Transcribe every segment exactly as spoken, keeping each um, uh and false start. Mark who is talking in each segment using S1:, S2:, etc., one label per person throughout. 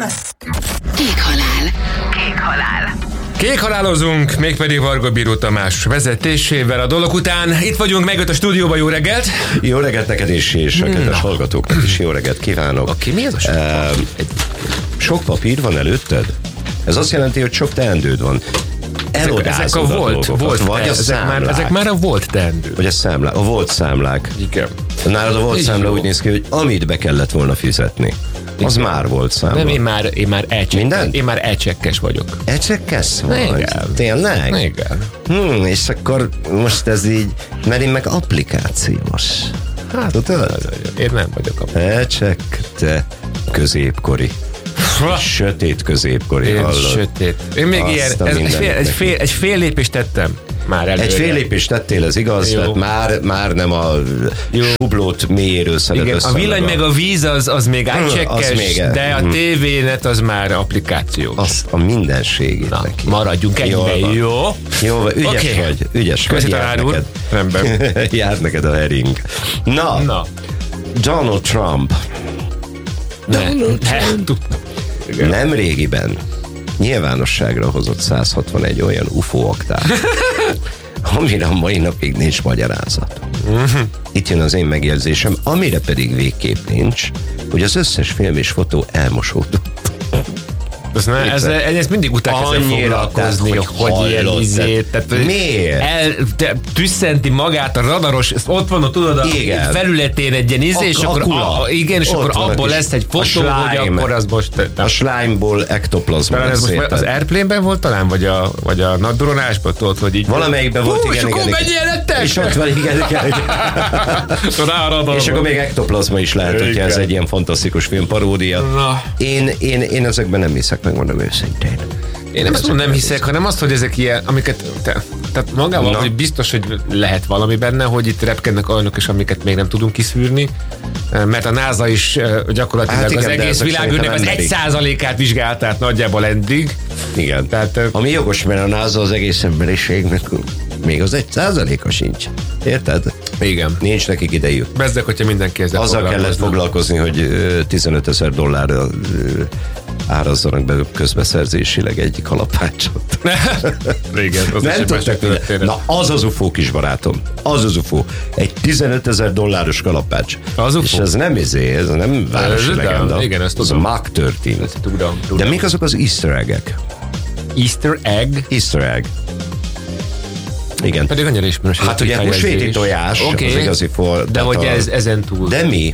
S1: Kék halál. Kék halál.
S2: Kék halálozunk, mégpedig Varga Bíró Tamás vezetésével a dolog után. Itt vagyunk megött a stúdióban, jó reggelt!
S3: Jó reggelt neked is, és a kedves hallgatóknak is jó reggelt kívánok.
S2: Oké, mi ez a sok papír?
S3: Sok papír van előtted? Ez azt jelenti, hogy sok teendőd van. Elodázod
S2: ezek a,
S3: a
S2: volt,
S3: dolgokat,
S2: volt
S3: vagy
S2: te,
S3: a
S2: ezek, már, ezek már a volt teendő.
S3: Vagy a számlák, a volt számlák.
S2: Igen.
S3: Nálad a volt
S2: Így
S3: számla
S2: jó.
S3: úgy néz ki, hogy amit be kellett volna fizetni, az
S2: Igen.
S3: már volt számla.
S2: Nem, én már, én már elcsekkes,
S3: Minden?
S2: én már elcsekkes vagyok.
S3: Ecsekkesz vagy?
S2: Igen.
S3: Tényleg?
S2: Igen.
S3: Hmm, és akkor most ez így, mert én meg applikációs.
S2: Hát,
S3: tudod?
S2: Én nem vagyok a...
S3: Ecsek, te középkori. Sötét középkori,
S2: Én
S3: hallod?
S2: sötét. Én még
S3: Azt
S2: ilyen,
S3: a
S2: ez, egy, fél,
S3: mindenit
S2: egy,
S3: neki.
S2: fél, egy fél lépést tettem már előre.
S3: Egy fél lépést tettél, ez igaz,
S2: Jó.
S3: tehát már, már nem a
S2: Jó.
S3: sublót mélyéről szedett
S2: Igen,
S3: össze.
S2: a villany meg a víz az, az még átcsekkes,
S3: még-
S2: de a
S3: mhm.
S2: tévénet az már applikációs.
S3: Azt a mindenségét
S2: Na,
S3: neki.
S2: maradjunk
S3: Jól
S2: ennyiben,
S3: van.
S2: jó?
S3: Jó, van, ügyes
S2: Oké.
S3: vagy, ügyes vagy.
S2: Köszi,
S3: jár
S2: tanár úr.
S3: neked.
S2: Rendben.
S3: Jár neked a hering. Na,
S2: Na,
S3: Donald Trump
S2: ne. Ne. Igen.
S3: nem régiben nyilvánosságra hozott száz hatvanegy olyan u f o aktát, amire a mai napig nincs magyarázat. Itt jön az én megjegyzésem, amire pedig végképp nincs, hogy az összes film és fotó elmosódott.
S2: Ez, ne, ez, ez mindig után kezdem
S3: Annyira,
S2: foglalkozni,
S3: tehát,
S2: hogy,
S3: hogy
S2: hogy ilyen
S3: hallod,
S2: izét.
S3: tehát
S2: Tehát,
S3: miért?
S2: El, te, tüsszenti magát a radaros, ezt ott van, tudod, a
S3: Igen.
S2: felületén egy ilyen izé,
S3: A-
S2: és
S3: a
S2: akkor,
S3: kula.
S2: a, igen, és
S3: Ott
S2: akkor
S3: van a
S2: abból
S3: kis-
S2: lesz egy
S3: a
S2: fotó, hogy
S3: slime.
S2: akkor az most...
S3: A slimeból ektoplazma
S2: Talán ez
S3: lesz
S2: most az
S3: szépen.
S2: Airplane-ben volt talán, vagy a, vagy a nagy dronásban, tudod, hogy így...
S3: Valamelyikben volt,
S2: Hú,
S3: igen,
S2: és akkor
S3: igen,
S2: mennyien lettek?
S3: És ott van, igen, igen, igen.
S2: Ráradom.
S3: És akkor még ektoplazma is lehet, hogyha ez
S2: Igen.
S3: egy ilyen fantasztikus filmparódia.
S2: Na.
S3: Én, én, én ezekben nem hiszek, megmondom őszintén.
S2: Én nem azt mondom, nem hiszek, hanem azt, hogy ezek ilyen, amiket, te, tehát magával,
S3: Na.
S2: hogy biztos, hogy lehet valami benne, hogy itt repkednek olyanok is, amiket még nem tudunk kiszűrni, mert a NASA is eh, gyakorlatilag
S3: Hát
S2: hát
S3: igen,
S2: az
S3: de
S2: egész
S3: ezek
S2: világűrnek az
S3: szerintem
S2: egy
S3: emberi.
S2: százalékát vizsgálták nagyjából eddig.
S3: Igen.
S2: Tehát, eh,
S3: Ami jogos, mert a NASA az egész emberiségnek még az egy százaléka sincs. Érted?
S2: igen.
S3: Nincs nekik idejük.
S2: Bezzek, hogyha mindenki ezzel
S3: Azzal kellett
S2: foglalkozna.
S3: foglalkozni, hogy ö, tizenöt ezer dollárra ö, árazzanak be közbeszerzésileg egy kalapácsot.
S2: Igen, az is
S3: Nem
S2: egy
S3: tudtak
S2: másik
S3: minden.
S2: történet.
S3: Na, az az u f o, kis barátom. Az az u f o. Egy tizenöt ezer dolláros kalapács.
S2: Az u f o?
S3: És ez nem izé, ez nem városi
S2: Ez- de-
S3: legenda.
S2: igen, ezt
S3: ez a
S2: tudom.
S3: Mach tizenhárom.
S2: Tudom, tudom.
S3: De mik azok az easter egg-ek?
S2: Easter egg?
S3: Easter egg. Igen.
S2: Pedig annyira ismerős.
S3: Hát ugye húsvéti tojás,
S2: okay.
S3: az igazi for.
S2: De
S3: tehát
S2: hogy
S3: a-
S2: ez, ezen túl.
S3: De mi?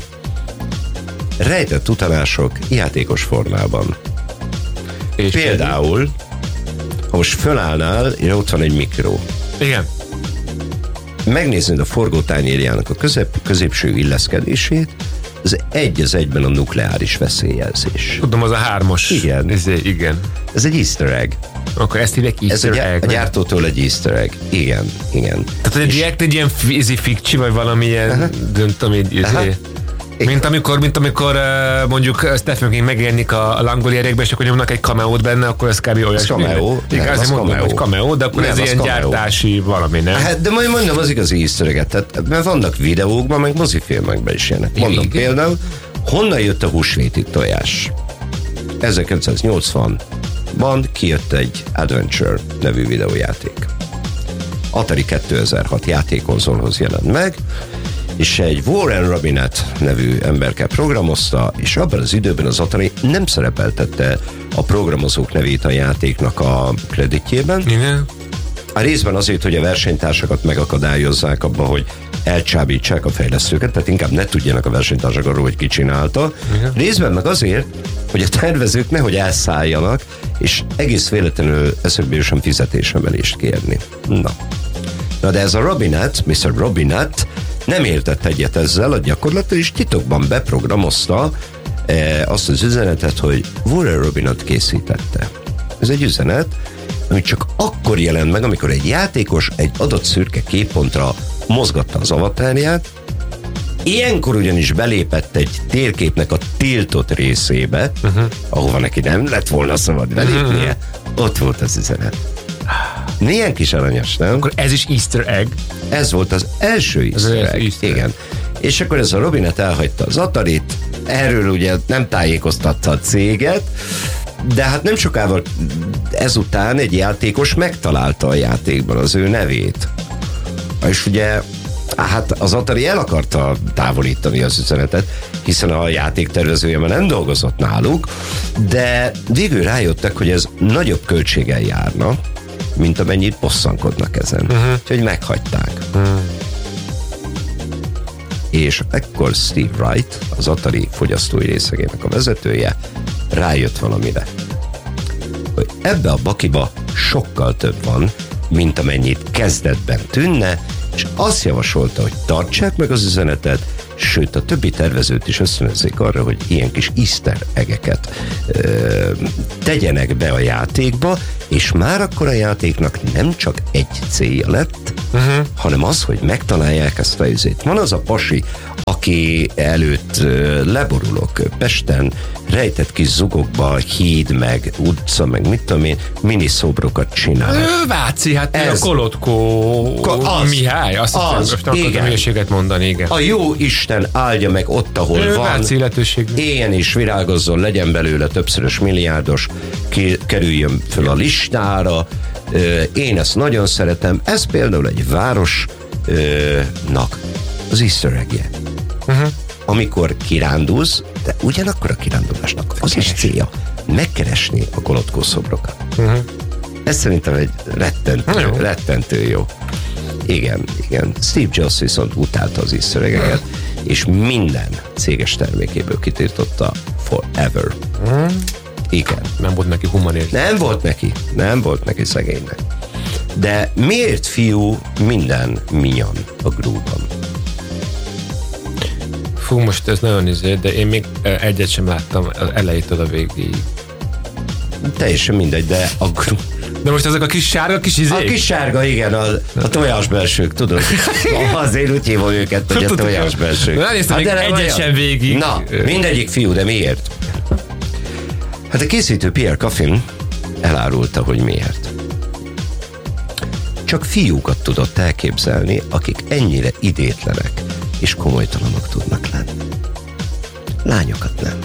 S3: Rejtett utalások játékos formában.
S2: És
S3: Például, ha most fölállnál, és ott van egy mikró.
S2: Igen.
S3: Megnézed a forgótányérjának a közep, középső illeszkedését, ez egy az egyben a nukleáris veszélyjelzés.
S2: Tudom, az a hármas.
S3: Igen.
S2: Izé, igen.
S3: Ez egy easter egg.
S2: Akkor ezt hívják
S3: Ez a,
S2: Easter
S3: gyá-
S2: egg.
S3: a
S2: nem?
S3: gyártótól egy easter egg. Igen, igen.
S2: Tehát, hogy egy direkt egy ilyen fizi fikcsi, vagy valamilyen, nem tudom, így,
S3: Aha.
S2: izé. Mint amikor, mint amikor uh, mondjuk Stephen King megjelenik a, a Langoliérekbe, és akkor nyomnak egy cameót benne, akkor ez kb. olyasmi.
S3: cameo.
S2: Igen,
S3: Nem,
S2: azért
S3: az
S2: mondom,
S3: cameo.
S2: hogy cameo, de akkor
S3: Nem,
S2: ez
S3: az
S2: ilyen
S3: cameo.
S2: gyártási valami, nem?
S3: Hát, de majd mondom, az igazi easter egg-et. Tehát, mert vannak videókban, meg mozifilmekben is ilyenek. Mondom
S2: Igen.
S3: például, honnan jött a húsvéti tojás? ezerkilencszáznyolcvanban kijött egy Adventure nevű videójáték. Atari kétezer-hat játékkonzolhoz jelent meg, és egy Warren Robinet nevű emberke programozta, és abban az időben az Atari nem szerepeltette a programozók nevét a játéknak a kreditjében.
S2: Igen.
S3: A részben azért, hogy a versenytársakat megakadályozzák abba, hogy elcsábítsák a fejlesztőket, tehát inkább ne tudjanak a versenytársak arról, hogy ki csinálta. Igen. Részben meg azért, hogy a tervezők nehogy elszálljanak, és egész véletlenül eszükbe jusson fizetésemelést kérni. Na. Na de ez a Robinet, miszter Robinet nem értett egyet ezzel a gyakorlattal, és titokban beprogramozta eh, azt az üzenetet, hogy Warren Robinet készítette. Ez egy üzenet, ami csak akkor jelent meg, amikor egy játékos egy adott szürke képpontra mozgatta az avatárját, ilyenkor ugyanis belépett egy térképnek a tiltott részébe, uh-huh. ahova neki nem lett volna szabad belépnie, uh-huh. ott volt az üzenet. Milyen kis aranyos, nem?
S2: Akkor ez is Easter egg.
S3: Ez volt az első easter egg.
S2: Easter egg.
S3: Igen. És akkor ez a Robinet elhagyta az Atarit, erről ugye nem tájékoztatta a céget, de hát nem sokával ezután egy játékos megtalálta a játékban az ő nevét. És ugye hát az Atari el akarta távolítani az üzenetet, hiszen a játéktervezője már nem dolgozott náluk, de végül rájöttek, hogy ez nagyobb költséggel járna, mint amennyit bosszankodnak ezen. Uh-huh. Úgyhogy meghagyták. Uh-huh. És ekkor Steve Wright, az Atari fogyasztói részegének a vezetője, rájött valamire. Hogy ebbe a bakiba sokkal több van, mint amennyit kezdetben tűnne, és azt javasolta, hogy tartsák meg az üzenetet, sőt a többi tervezőt is ösztönözzék arra, hogy ilyen kis easter egg-eket ö, tegyenek be a játékba, és már akkor a játéknak nem csak egy célja lett, uh-huh. hanem az, hogy megtalálják ezt a izét. Van az a pasi, aki előtt ö, leborulok Pesten, rejtett kis zugokba, híd, meg utca, meg mit tudom én, miniszobrokat csinál.
S2: Ő Váci, hát ez, a Kolotkó az, Mihály, azt hiszem, most nem akartam hülyeséget mondani, igen.
S3: A jó Isten áldja meg ott, ahol ő van.
S2: Váci illetőség.
S3: Éljen és virágozzon, legyen belőle többszörös milliárdos, ki, kerüljön föl a listára. Én ezt nagyon szeretem. Ez például egy városnak az easter egg-je. Uh-huh. Amikor kirándulsz, de ugyanakkor a kirándulásnak az is célja megkeresni a Kolotkó szobrokat. Uh-huh. Ez szerintem egy rettentő jó. rettentő jó. Igen, igen. Steve Jobs viszont utálta az easter egg-eket, és minden céges termékéből kitiltotta forever. Uh-huh. Igen.
S2: Nem volt neki humanért.
S3: Nem volt neki. Nem volt neki szegénynek. De miért fiú minden minyan a grúban?
S2: Fú, most ez nagyon izé, de én még egyet sem láttam elejétől a végéig.
S3: Teljesen mindegy, de a grú...
S2: De most ezek a kis sárga kis izék?
S3: A kis sárga, igen, a, a tojásbelsők, tudod? Azért úgy hívom őket, hogy a tojásbelsők.
S2: Na, néztem hát, még egyet sem végig.
S3: Na, mindegyik fiú, de miért? Hát a készítő Pierre Coffin elárulta, hogy miért. Csak fiúkat tudott elképzelni, akik ennyire idétlenek és komolytalanok tudnak lenni. Lányokat nem.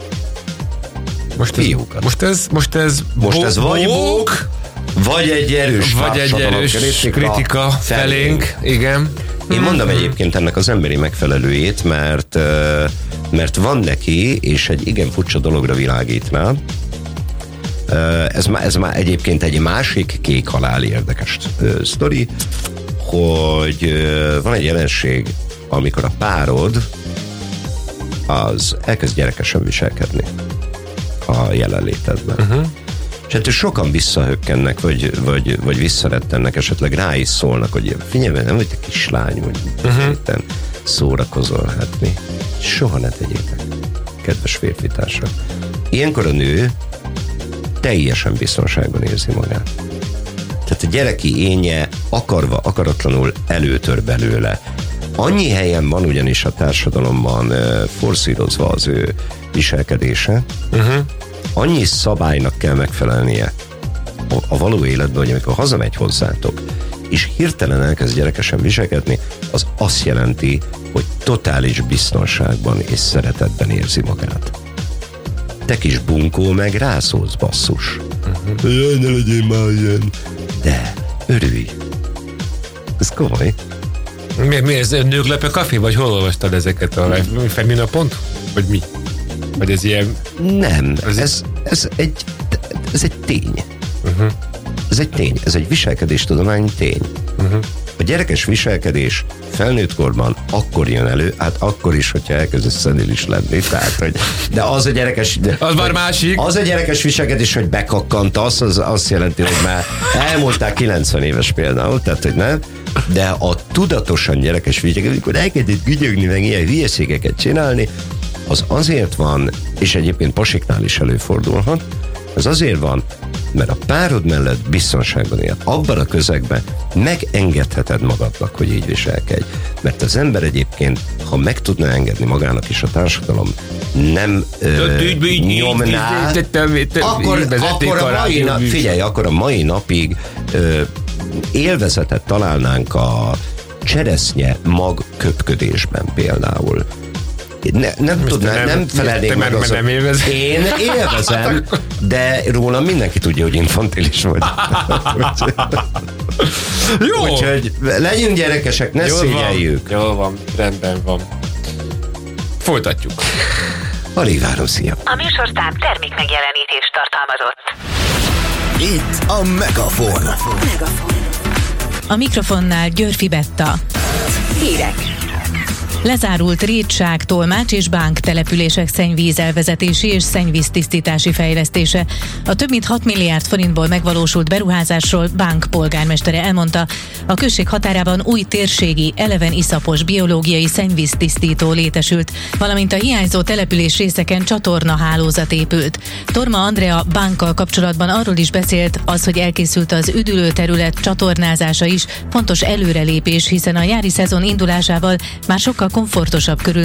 S2: Most
S3: fiúkat.
S2: Ez, most ez, most ez,
S3: most ez vagy bók, vagy egy erős,
S2: vagy egy erős kritika, kritika felénk. felénk. Igen.
S3: Én mondom hmm. egyébként ennek az emberi megfelelőjét, mert, mert van neki, és egy igen furcsa dologra világítná. Ez, ez már egyébként egy másik kék halál érdekes sztori, hogy van egy jelenség, amikor a párod az elkezd gyerekesen viselkedni a jelenlétedben. Uh-huh. És hát sokan visszahökkennek, vagy, vagy, vagy visszarettennek, esetleg rá is szólnak, hogy figyelj, nem vagy te kislány, vagy uh-huh. szórakozol, hát mi? Soha ne tegyétek, kedves férfitársak. Ilyenkor a nő teljesen biztonságban érzi magát. Tehát a gyereki énje akarva, akaratlanul előtör belőle. Annyi helyen van ugyanis a társadalomban uh, forszírozva az ő viselkedése, uh-huh. annyi szabálynak kell megfelelnie a, a való életben, hogy amikor hazamegy hozzátok, és hirtelen elkezd gyerekesen viselkedni, az azt jelenti, hogy totális biztonságban és szeretetben érzi magát. Te kis bunkó meg rászólsz, basszus. Uh-huh. Jaj, ne legyél már ilyen. De örülj. Ez komoly.
S2: Mi, mi ez? Nőklepe Café? Vagy hol olvastad ezeket? A Femina pont? Vagy mi? Vagy ez ilyen...
S3: Nem, ez, ez, ez, egy, ez egy tény. Uh-huh. Ez egy tény. Ez egy viselkedéstudományi tény. Uh-huh. A gyerekes viselkedés felnőtt korban akkor jön elő, hát akkor is, hogyha elkezdesz szenilis lenni. Tehát, hogy, de az a gyerekes... De,
S2: az már másik.
S3: Az a gyerekes viselkedés, hogy bekakkantasz, az azt jelenti, hogy már elmúltál kilencven éves például, tehát, hogy nem. De a tudatosan gyerekes viselkedés, amikor elkezdett gügyögni, meg ilyen hülyeségeket csinálni, az azért van, és egyébként pasiknál is előfordulhat, az azért van, mert a párod mellett biztonságban él. Abban a közegben megengedheted magadnak, hogy így viselkedj. Mert az ember egyébként, ha meg tudna engedni magának is a társadalom, nem ö, nyomná, akkor, akkor a mai nap, figyelj, akkor a mai napig ö, élvezetet találnánk a cseresznye mag köpködésben például. Ne, nem tudnám, nem, nem felelnék
S2: te
S3: meg
S2: már
S3: azon.
S2: nem élvezed.
S3: Én élvezem, de rólam mindenki tudja, hogy infantilis vagy.
S2: Jó.
S3: Úgyhogy legyünk gyerekesek, ne
S2: Jól
S3: szégyeljük.
S2: van, jól van, rendben van. Folytatjuk.
S3: Alig várom, szia.
S1: A műsorszám termék megjelenítést tartalmazott.
S4: Itt a Megafon.
S5: A mikrofonnál Györfi Betta.
S1: Hírek.
S5: Lezárult Rétság, Tolmács és Bánk települések szennyvíz elvezetési és szennyvíztisztítási fejlesztése. A több mint hat milliárd forintból megvalósult beruházásról Bánk polgármestere elmondta, a község határában új térségi, eleven iszapos biológiai szennyvíztisztító létesült, valamint a hiányzó település részeken csatornahálózat épült. Torma Andrea Bánkkal kapcsolatban arról is beszélt, az, hogy elkészült az üdülőterület csatornázása is fontos előrelépés, hiszen a nyári szezon indulásával már sokkal komfortosabb körül